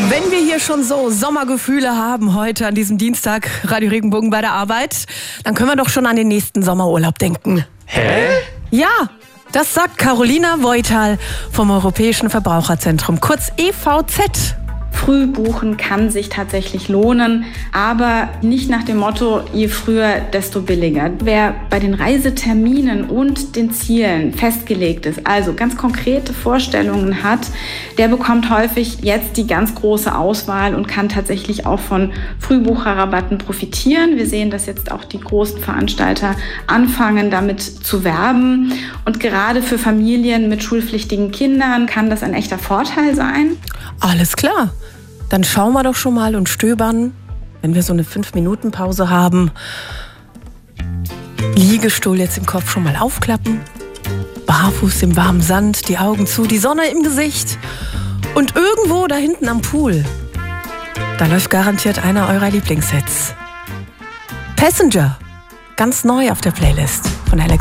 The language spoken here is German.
Wenn wir hier schon so Sommergefühle haben heute an diesem Dienstag, Radio Regenbogen bei der Arbeit, dann können wir doch schon an den nächsten Sommerurlaub denken. Hä? Ja, das sagt Carolina Voital vom Europäischen Verbraucherzentrum, kurz EVZ. Früh buchen kann sich tatsächlich lohnen, aber nicht nach dem Motto, je früher, desto billiger. Wer bei den Reiseterminen und den Zielen festgelegt ist, also ganz konkrete Vorstellungen hat, der bekommt häufig jetzt die ganz große Auswahl und kann tatsächlich auch von Frühbucherrabatten profitieren. Wir sehen, dass jetzt auch die großen Veranstalter anfangen, damit zu werben. Und gerade für Familien mit schulpflichtigen Kindern kann das ein echter Vorteil sein. Alles klar. Dann schauen wir doch schon mal und stöbern, wenn wir so eine 5-Minuten-Pause haben. Liegestuhl jetzt im Kopf schon mal aufklappen. Barfuß im warmen Sand, die Augen zu, die Sonne im Gesicht. Und irgendwo da hinten am Pool, da läuft garantiert einer eurer Lieblingshits. Passenger, ganz neu auf der Playlist von Alex.